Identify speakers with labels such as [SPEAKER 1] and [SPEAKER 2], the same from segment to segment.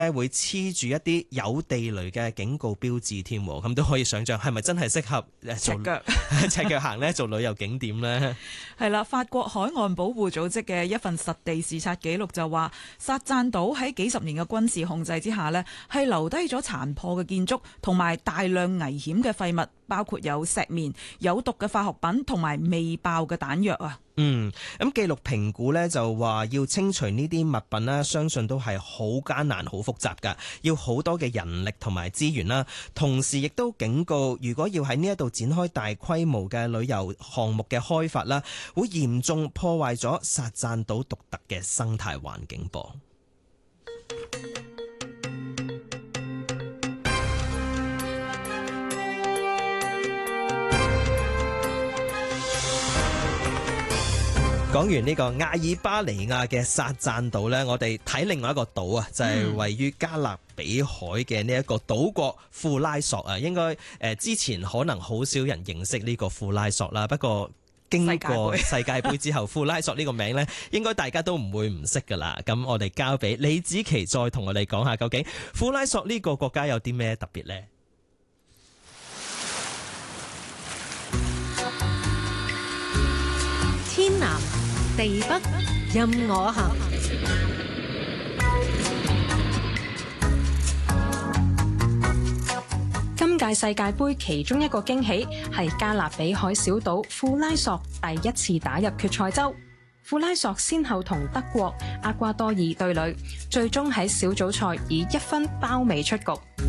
[SPEAKER 1] 會黐住一啲有地雷嘅警告標誌添，咁都可以想象係咪真係適合赤腳行呢？做旅遊景點呢？
[SPEAKER 2] 係啦，法國海岸保護組織嘅一份實地視察記錄就話，薩贊島喺幾十年嘅軍事控制之下呢，係留低咗殘破嘅建築同埋大量危險嘅廢物，包括有石棉、有毒嘅化學品同埋未爆嘅彈藥啊。
[SPEAKER 1] 咁記錄評估呢就話要清除呢啲物品呢，相信都係好艱難、好複雜㗎，要好多嘅人力同埋資源啦。同時亦都警告，如果要喺呢一度展開大規模嘅旅遊項目嘅開發啦，會嚴重破壞咗薩贊島獨特嘅生態環境噃。講完呢個亞爾巴尼亞嘅薩贊島呢，我哋睇另外一個島啊，就係位於加勒比海嘅呢一個島國庫拉索啊。應該之前可能好少人認識呢個庫拉索啦，不過經過世界盃之後，庫拉索呢個名呢，應該大家都唔會唔識噶啦。咁我哋交俾李子琪再同我哋講下，究竟庫拉索呢個國家有啲咩特別呢？
[SPEAKER 3] 天南地北任我行。今屆世界盃其中一個驚喜係加勒比海小島庫拉索第一次打入決賽周。庫拉索先後同德國、厄瓜多爾對壘，最終喺小組賽以1分包尾出局。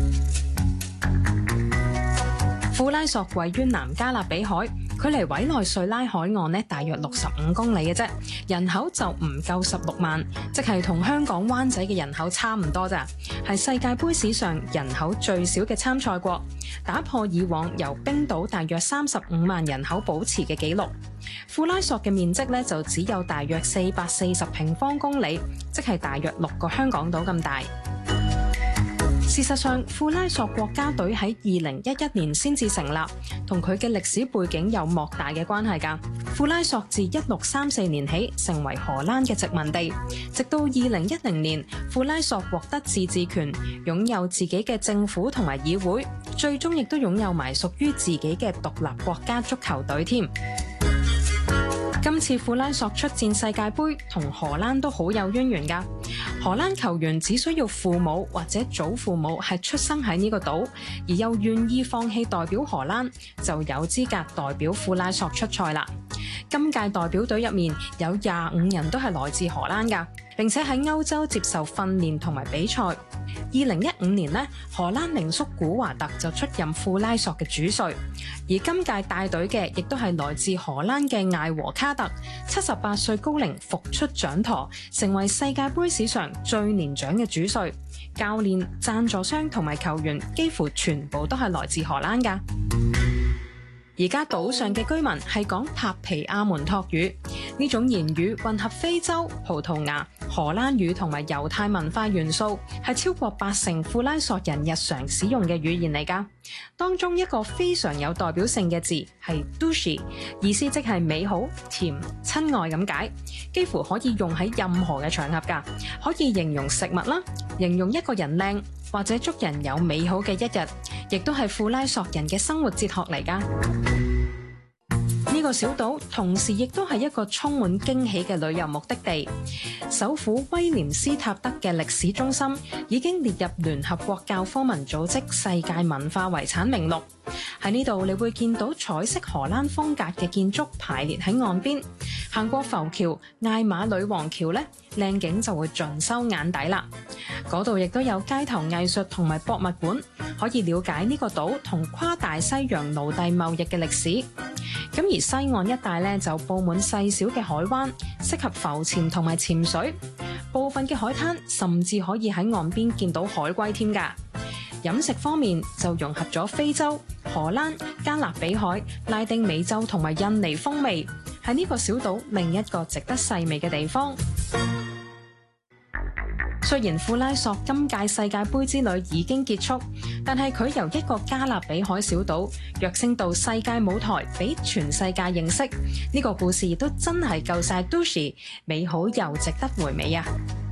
[SPEAKER 3] 庫拉索位於南加勒比海，距離委內瑞拉海岸呢大約65公里嘅啫，人口就唔夠16萬，即係同香港灣仔嘅人口差唔多咋，係世界盃史上人口最少嘅參賽國，打破以往由冰島大約35萬人口保持嘅紀錄。庫拉索嘅面積呢就只有大約440平方公里，即係大約6個香港島咁大。事實上，庫拉索國家隊喺2011年先至成立，同佢嘅歷史背景有莫大嘅關係㗎。庫拉索自1634年起成為荷蘭嘅殖民地，直到2010年，庫拉索獲得自治權，擁有自己嘅政府同埋議會，最終亦都擁有埋屬於自己嘅獨立國家足球隊添。今次庫拉索出戰世界盃，同荷蘭都好有淵源㗎。荷蘭球員只需要父母或者祖父母係出生喺呢個島，而又願意放棄代表荷蘭，就有資格代表庫拉索出賽啦。今屆代表隊入面有25人都係來自荷蘭㗎，並且喺歐洲接受訓練同埋比賽。2015年呢，荷蘭名宿古華特就出任庫拉索嘅主帥，而今屆帶隊嘅亦都係來自荷蘭嘅艾和卡特，78歲高齡復出掌舵，成為世界盃史上最年長嘅主帥。教練、贊助商同埋球員幾乎全部都係來自荷蘭㗎。而家島上嘅居民係講帕皮亞門托語，呢種言語混合非洲、葡萄牙、荷蘭語同埋猶太文化元素，係超過80%庫拉索人日常使用嘅語言嚟㗎。當中一個非常有代表性嘅字係 douche， 意思即係美好、甜、親愛咁解，幾乎可以用喺任何嘅場合㗎，可以形容食物啦，形容一個人靚，或者祝人有美好嘅一日，亦都係庫拉索人嘅生活哲學嚟㗎。呢個小島同時亦都係一個充滿驚喜嘅旅遊目的地。首府威廉斯塔德嘅歷史中心已經列入聯合國教科文組織世界文化遺產名錄。喺呢度你會見到彩色荷蘭風格嘅建築排列喺岸邊，行過浮橋艾瑪女王橋呢，靚景就會盡收眼底啦。嗰度亦都有街頭藝術同埋博物館，可以了解呢個島同跨大西洋奴隸貿易嘅歷史。咁而西岸一帶呢，就佈滿細小嘅海灣，適合浮潛同埋潛水。部分嘅海灘甚至可以喺岸邊見到海龜添㗎。飲食方面就融合咗非洲、荷蘭、加勒比海、拉丁美洲同埋印尼風味，係呢個小島另一個值得細味嘅地方。雖然庫拉索今屆世界盃之旅已經結束，但係佢由一個加勒比海小島躍升到世界舞台，俾全世界認識，呢個故事都真係夠晒 douche， 美好又值得回味啊！